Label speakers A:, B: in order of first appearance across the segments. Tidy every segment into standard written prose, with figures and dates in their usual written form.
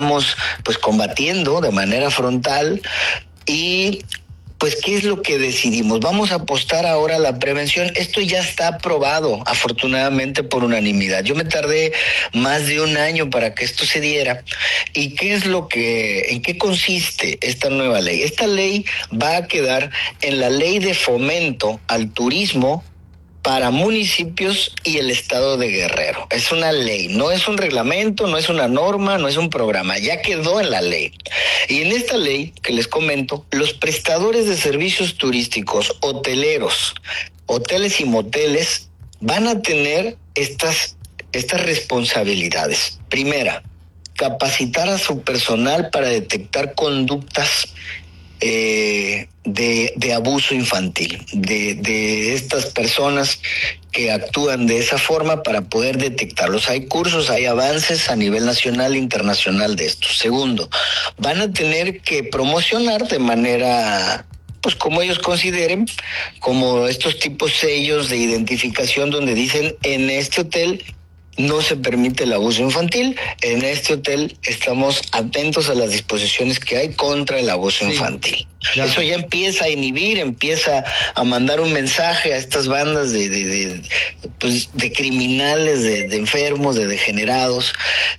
A: estamos pues combatiendo de manera frontal. Y pues, ¿qué es lo que decidimos? Vamos a apostar ahora a la prevención. Esto ya está aprobado, afortunadamente, por unanimidad. Yo me tardé más de un año para que esto se diera. ¿Y en qué consiste esta nueva ley? Esta ley va a quedar en la Ley de Fomento al Turismo para municipios y el estado de Guerrero. Es una ley, no es un reglamento, no es una norma, no es un programa, ya quedó en la ley. Y en esta ley que les comento, los prestadores de servicios turísticos, hoteleros, hoteles y moteles van a tener estas responsabilidades. Primera, capacitar a su personal para detectar conductas de abuso infantil, de estas personas que actúan de esa forma para poder detectarlos. Hay cursos, hay avances a nivel nacional e internacional de esto. Segundo, van a tener que promocionar de manera, pues como ellos consideren, como estos tipos sellos de identificación donde dicen: en este hotel no se permite el abuso infantil, en este hotel estamos atentos a las disposiciones que hay contra el abuso infantil. Claro. Eso ya empieza a inhibir, empieza a mandar un mensaje a estas bandas de criminales, de enfermos, de degenerados.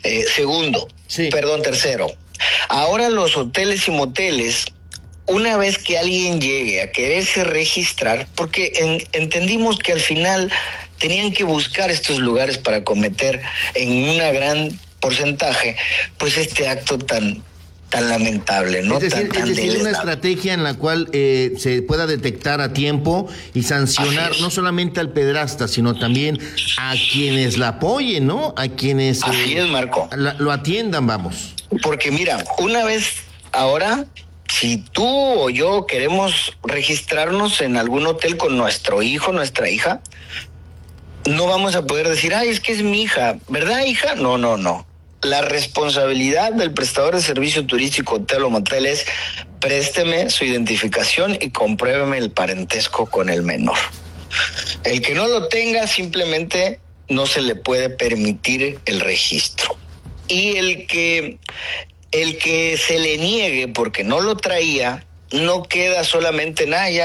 A: Tercero, ahora los hoteles y moteles, una vez que alguien llegue a quererse registrar, porque entendimos que al final tenían que buscar estos lugares para cometer en un gran porcentaje, pues este acto tan lamentable, ¿no?
B: Es decir, una estrategia en la cual se pueda detectar a tiempo y sancionar no solamente al pederasta, sino también a quienes la apoyen, ¿no? A quienes
A: Así es, Marco.
B: Lo atiendan, vamos.
A: Porque mira, una vez ahora, si tú o yo queremos registrarnos en algún hotel con nuestro hijo, nuestra hija, no vamos a poder decir: ay, es que es mi hija, ¿verdad, hija? No. La responsabilidad del prestador de servicio turístico, hotel o motel es: présteme su identificación y compruébeme el parentesco con el menor. El que no lo tenga, simplemente no se le puede permitir el registro. Y el que se le niegue porque no lo traía, no queda solamente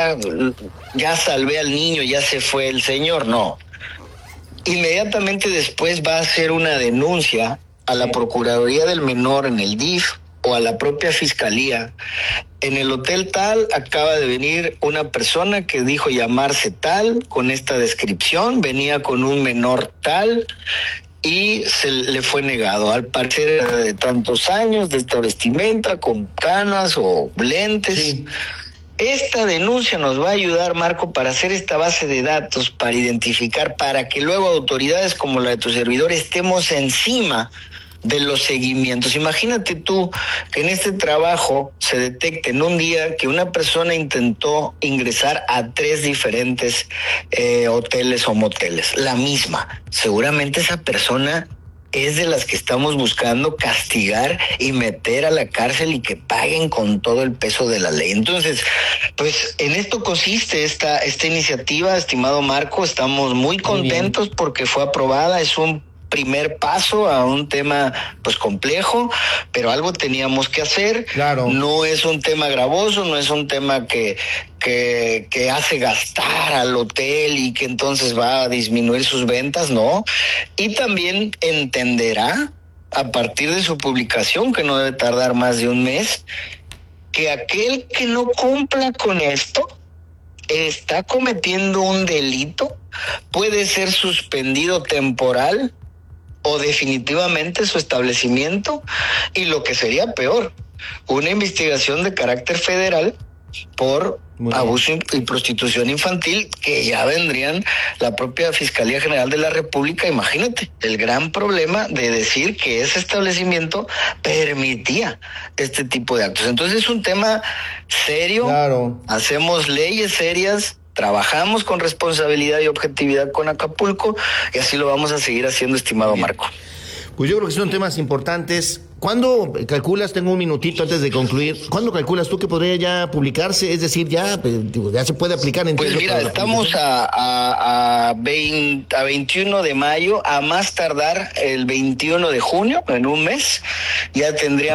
A: ya salvé al niño, ya se fue el señor, no. Inmediatamente después va a hacer una denuncia a la Procuraduría del Menor en el DIF o a la propia Fiscalía. En el hotel tal acaba de venir una persona que dijo llamarse tal, con esta descripción, venía con un menor tal y se le fue negado. Al parecer era de tantos años, de esta vestimenta, con canas o lentes. Sí. Esta denuncia nos va a ayudar, Marco, para hacer esta base de datos, para identificar, para que luego autoridades como la de tu servidor estemos encima de los seguimientos. Imagínate tú que en este trabajo se detecte en un día que una persona intentó ingresar a 3 diferentes hoteles o moteles, la misma. Seguramente esa persona es de las que estamos buscando castigar y meter a la cárcel y que paguen con todo el peso de la ley. Entonces, pues en esto consiste esta iniciativa, estimado Marco. Estamos muy contentos porque fue aprobada. Es un primer paso a un tema pues complejo, pero algo teníamos que hacer.
B: Claro.
A: No es un tema gravoso, no es un tema que hace gastar al hotel y que entonces va a disminuir sus ventas, no. Y también entenderá a partir de su publicación, que no debe tardar más de un mes, que aquel que no cumpla con esto está cometiendo un delito, puede ser suspendido temporal o definitivamente su establecimiento, y lo que sería peor, una investigación de carácter federal por abuso y prostitución infantil, que ya vendrían la propia Fiscalía General de la República. Imagínate el gran problema de decir que ese establecimiento permitía este tipo de actos. Entonces es un tema serio.
B: Claro.
A: Hacemos leyes serias, trabajamos con responsabilidad y objetividad con Acapulco, y así lo vamos a seguir haciendo, estimado Marco.
B: Pues yo creo que son temas importantes. ¿Cuándo calculas, tengo un minutito antes de concluir, cuándo calculas tú que podría ya publicarse? Es decir, ya se puede aplicar en...
A: Pues mira, estamos a 21 de mayo, a más tardar el 21 de junio, en un mes, ya tendríamos